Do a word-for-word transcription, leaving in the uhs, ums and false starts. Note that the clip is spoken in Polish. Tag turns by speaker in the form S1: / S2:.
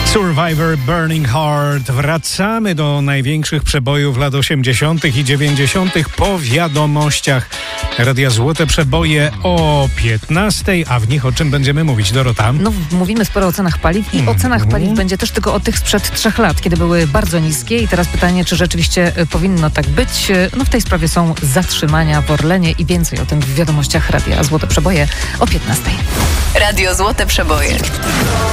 S1: Survivor, Burning Heart. Wracamy do największych przebojów lat osiemdziesiątych i dziewięćdziesiątych po wiadomościach Radia Złote Przeboje o piętnastej, a w nich o czym będziemy mówić, Dorota?
S2: No, mówimy sporo o cenach paliw i mm. o cenach paliw będzie też tylko o tych sprzed trzech lat, kiedy były bardzo niskie i teraz pytanie, czy rzeczywiście powinno tak być. No w tej sprawie są zatrzymania w Orlenie i więcej o tym w wiadomościach Radia Złote Przeboje o piętnastej.
S3: Radio Złote Przeboje.